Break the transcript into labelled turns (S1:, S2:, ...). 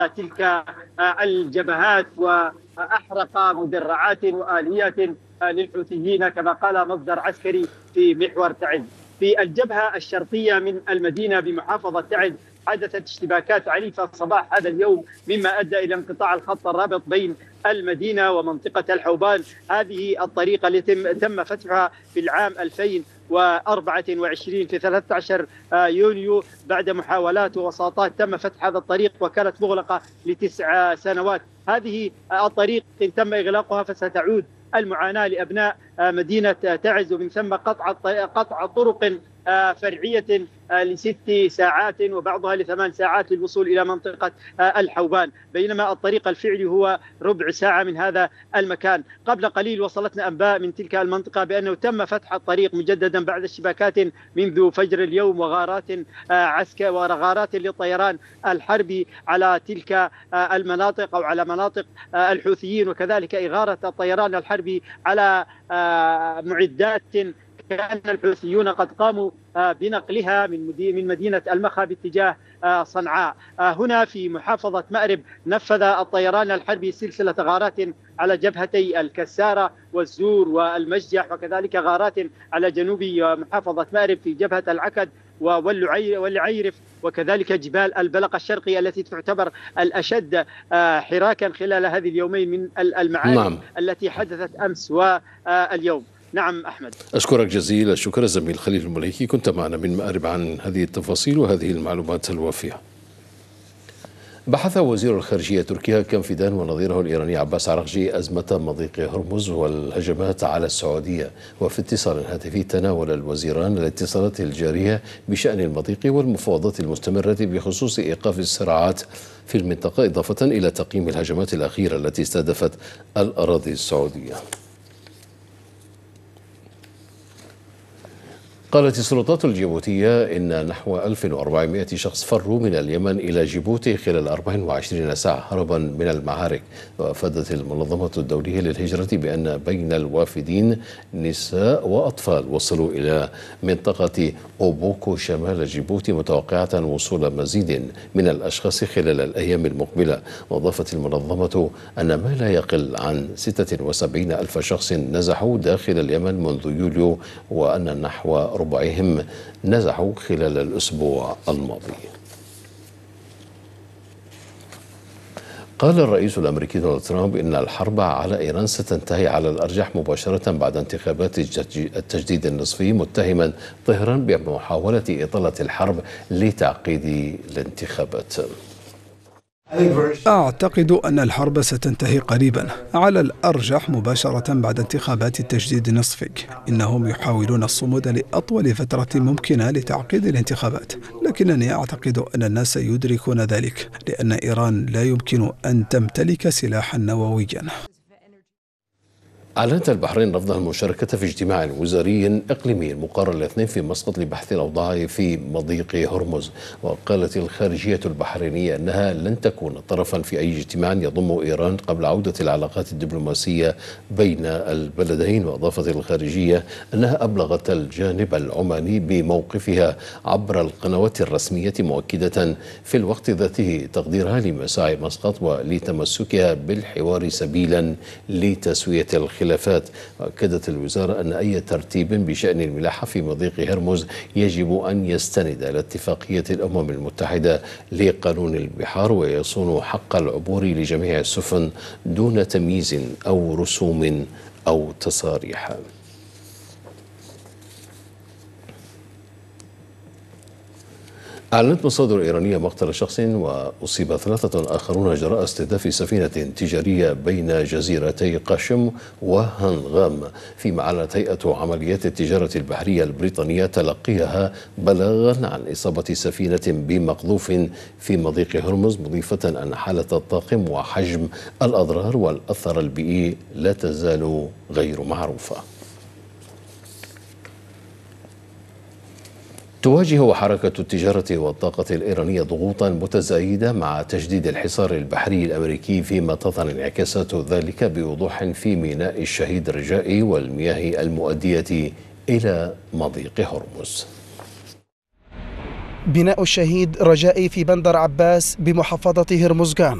S1: تلك الجبهات وأحرق مدرعات وآليات للحوثيين كما قال مصدر عسكري في محور تعز. في الجبهة الشرقية من المدينة بمحافظة تعز حدثت اشتباكات عنيفة صباح هذا اليوم مما أدى إلى انقطاع الخط الرابط بين المدينة ومنطقة الحوبان. هذه الطريقة التي تم فتحها في العام 2024 في 13 يونيو بعد محاولات ووساطات تم فتح هذا الطريق وكانت مغلقة ل9 سنوات. هذه الطريق إن تم إغلاقها فستعود المعاناة لأبناء مدينة تعز ومن ثم قطع طرق فرعية ل6 ساعات وبعضها ل8 ساعات للوصول إلى منطقة الحوبان، بينما الطريق الفعلي هو ربع ساعة من هذا المكان. قبل قليل وصلتنا أنباء من تلك المنطقة بأنه تم فتح الطريق مجددا بعد اشتباكات منذ فجر اليوم وغارات للطيران الحربي على تلك المناطق أو على مناطق الحوثيين، وكذلك إغارة الطيران الحربي على معدات كان الحوثيون قد قاموا بنقلها من مدينة المخا باتجاه صنعاء. هنا في محافظة مأرب نفذ الطيران الحربي سلسلة غارات على جبهتي الكسارة والزور والمججح، وكذلك غارات على جنوب محافظة مأرب في جبهة العكد والعيرف، وكذلك جبال البلق الشرقي التي تعتبر الأشد حراكا خلال هذه اليومين من المعارك التي حدثت أمس واليوم. نعم أحمد،
S2: أشكرك جزيل الشكر الزميل خليل المليكي، كنت معنا من مأرب عن هذه التفاصيل وهذه المعلومات الوافية. بحث وزير الخارجية تركيا كان فيدان ونظيره الإيراني عباس عراقجي أزمة مضيق هرمز والهجمات على السعودية، وفي اتصال هاتفي تناول الوزيران الاتصالات الجارية بشأن المضيق والمفاوضات المستمرة بخصوص إيقاف الصراعات في المنطقة، إضافة إلى تقييم الهجمات الأخيرة التي استهدفت الأراضي السعودية. قالت السلطات الجيبوتية إن نحو 1400 شخص فروا من اليمن إلى جيبوتي خلال 24 ساعة هربا من المعارك. وأفادت المنظمة الدولية للهجرة بأن بين الوافدين نساء وأطفال وصلوا إلى منطقة أوبوكو شمال جيبوتي متوقعة وصول مزيد من الأشخاص خلال الأيام المقبلة. وأضافت المنظمة أن ما لا يقل عن 76 ألف شخص نزحوا داخل اليمن منذ يوليو، وأن نحو ربعهم نزحوا خلال الأسبوع الماضي. قال الرئيس الأمريكي دونالد ترامب إن الحرب على إيران ستنتهي على الأرجح مباشرة بعد انتخابات التجديد النصفي، متهما طهران بمحاولة إطالة الحرب لتعقيد الانتخابات.
S3: أعتقد أن الحرب ستنتهي قريبا على الأرجح مباشرة بعد انتخابات التجديد النصفي. إنهم يحاولون الصمود لأطول فترة ممكنة لتعقيد الانتخابات، لكنني أعتقد أن الناس يدركون ذلك، لأن إيران لا يمكن أن تمتلك سلاحا نوويا.
S2: أعلنت البحرين رفضها المشاركة في اجتماع وزاري إقليمي مقرر الاثنين في مسقط لبحث الأوضاع في مضيق هرمز. وقالت الخارجية البحرينية أنها لن تكون طرفا في أي اجتماع يضم إيران قبل عودة العلاقات الدبلوماسية بين البلدين. وأضافت الخارجية أنها أبلغت الجانب العماني بموقفها عبر القنوات الرسمية، مؤكدة في الوقت ذاته تقديرها لمساعي مسقط ولتمسكها بالحوار سبيلا لتسوية الخلافات. وأكدت الوزارة أن أي ترتيب بشأن الملاحة في مضيق هرمز يجب أن يستند إلى اتفاقية الأمم المتحدة لقانون البحار، ويصون حق العبور لجميع السفن دون تمييز أو رسوم أو تصاريح. أعلنت مصادر إيرانية مقتل شخص وأصيب 3 آخرون جراء استهداف سفينة تجارية بين جزيرتي قشم وهنغام، فيما أعلنت هيئة عمليات التجارة البحرية البريطانية تلقيها بلاغا عن إصابة سفينة بمقذوف في مضيق هرمز، مضيفة أن حالة الطاقم وحجم الأضرار والأثر البيئي لا تزال غير معروفة. تواجه حركة التجارة والطاقة الإيرانية ضغوطا متزايدة مع تجديد الحصار البحري الأمريكي، فيما تظهر انعكاسات ذلك بوضوح في ميناء الشهيد رجائي والمياه المؤدية إلى مضيق هرمز.
S4: بناء الشهيد رجائي في بندر عباس بمحافظة هرمزغان.